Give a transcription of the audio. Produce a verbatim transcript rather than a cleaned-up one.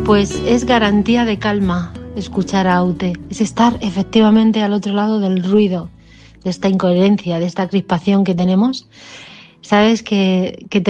Pues es garantía de calma escuchar a Aute. Es estar efectivamente al otro lado del ruido, de esta incoherencia, de esta crispación que tenemos. Sabes que, que